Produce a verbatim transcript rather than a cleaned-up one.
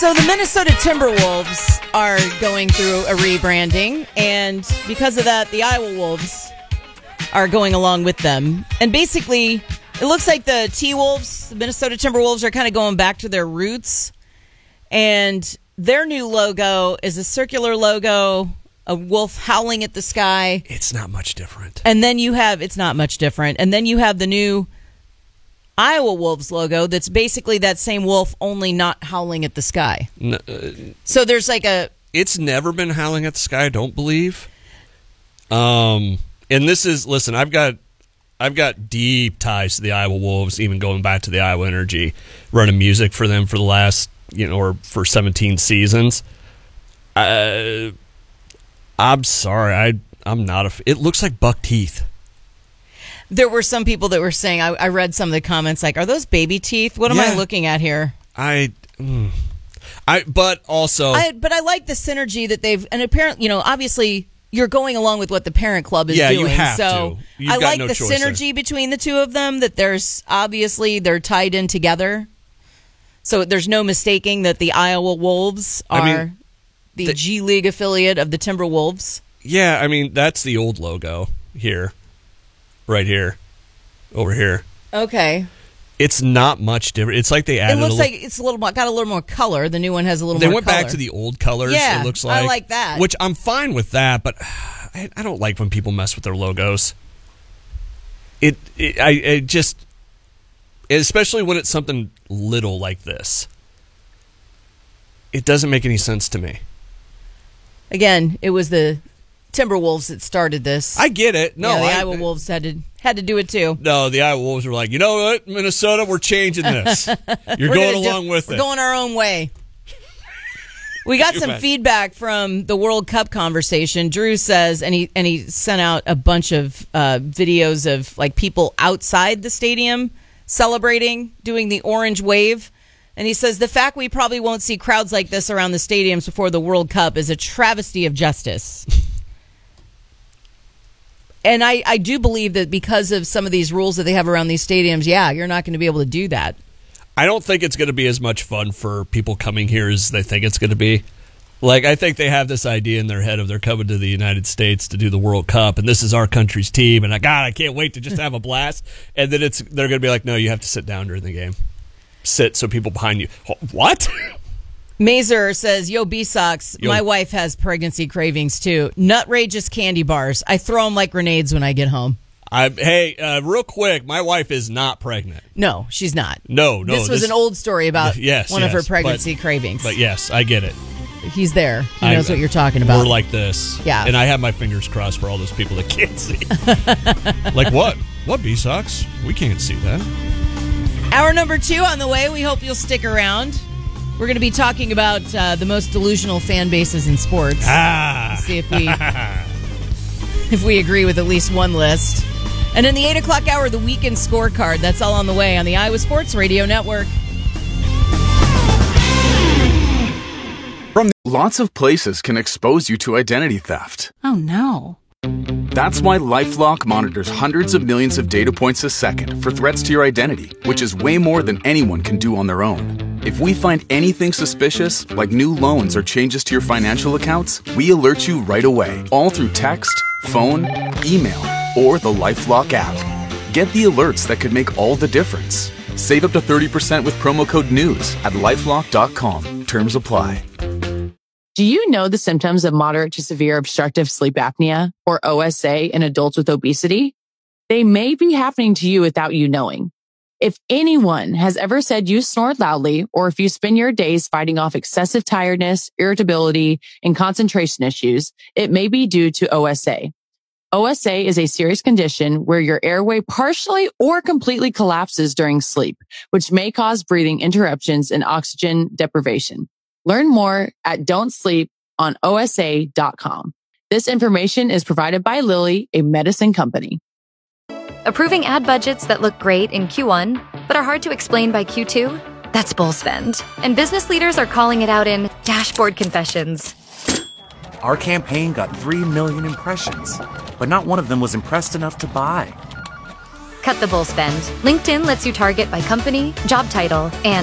So the Minnesota Timberwolves are going through a rebranding, and because of that, the Iowa Wolves are going along with them. And basically, it looks like the T-Wolves, the Minnesota Timberwolves, are kind of going back to their roots. And their new logo is a circular logo, a wolf howling at the sky. It's not much different. And then you have, it's not much different. And then you have the new Iowa Wolves logo that's basically that same wolf, only not howling at the sky. No, uh, so there's like a... It's never been howling at the sky, I don't believe. Um, and this is, listen, I've got I've got deep ties to the Iowa Wolves, even going back to the Iowa Energy, running music for them for the last, you know, or for seventeen seasons. Uh, I'm sorry, I, I'm not a... F- it looks like buck teeth. There were some people that were saying, I, I read some of the comments like, are those baby teeth? What am Yeah. I looking at here? I, mm, I, but also, I, but I like the synergy that they've, and apparently, you know, obviously you're going along with what the parent club is Yeah, doing. you have so to. You've I got like no the choice synergy there. between the two of them, that there's obviously they're tied in together. So there's no mistaking that the Iowa Wolves are I mean, the, the- G League affiliate of the Timberwolves. yeah, I mean, that's the old logo here, right here, over here. Okay. It's not much different. It's like they It added. looks a like li- it's a little more, got a little more color. The new one has a little they more went color. back to the old colors. Yeah, it looks I like like that. which I'm fine with that, but I, I don't like when people mess with their logos. It, it I it just, especially when it's something little like this, it doesn't make any sense to me. Again, it was the Timberwolves that started this. I get it. No, yeah, the I, Iowa Wolves had to had to do it too. No, the Iowa Wolves were like, you know what, Minnesota, we're changing this. You're We're going gonna do- along with we're it. We're going our own way. We got You some bet. feedback from the World Cup conversation. Drew says, and he and he sent out a bunch of uh, videos of like people outside the stadium celebrating, doing the orange wave. And he says the fact we probably won't see crowds like this around the stadiums before the World Cup is a travesty of justice. And I, I do believe that because of some of these rules that they have around these stadiums, yeah, you're not going to be able to do that. I don't think it's going to be as much fun for people coming here as they think it's going to be. Like, I think they have this idea in their head of they're coming to the United States to do the World Cup, and this is our country's team, and I, God, I can't wait to just have a blast. And then it's they're going to be like, no, you have to sit down during the game. Sit so people behind you. What? Mazer says, yo, B-Sox, Yo. my wife has pregnancy cravings too. Nutrageous candy bars. I throw them like grenades when I get home. I, hey, uh, real quick, my wife is not pregnant. No, she's not. No, no. This was an old story about yes, one of her yes, pregnancy but- cravings. But yes, I get it. He's there. He I- knows what you're talking about. We're like this. Yeah. And I have my fingers crossed for all those people that can't see. Like what? What, B-Sox? We can't see that. Hour number two on the way. We hope you'll stick around. We're going to be talking about uh, the most delusional fan bases in sports. Ah. See if we if we agree with at least one list. And in the eight o'clock hour, the weekend scorecard. That's all on the way on the Iowa Sports Radio Network. From lots of places can expose you to identity theft. Oh, no. That's why LifeLock monitors hundreds of millions of data points a second for threats to your identity, which is way more than anyone can do on their own. If we find anything suspicious, like new loans or changes to your financial accounts, we alert you right away, all through text, phone, email, or the LifeLock app. Get the alerts that could make all the difference. Save up to thirty percent with promo code NEWS at lifelock dot com. Terms apply. Do you know the symptoms of moderate to severe obstructive sleep apnea, or O S A, in adults with obesity? They may be happening to you without you knowing. If anyone has ever said you snore loudly, or if you spend your days fighting off excessive tiredness, irritability, and concentration issues, it may be due to O S A. O S A is a serious condition where your airway partially or completely collapses during sleep, which may cause breathing interruptions and oxygen deprivation. Learn more at don't sleep on O S A dot com. This information is provided by Lilly, a medicine company. Approving ad budgets that look great in Q one, but are hard to explain by Q two? That's bull spend. And business leaders are calling it out in dashboard confessions. Our campaign got three million impressions, but not one of them was impressed enough to buy. Cut the bull spend. LinkedIn lets you target by company, job title, and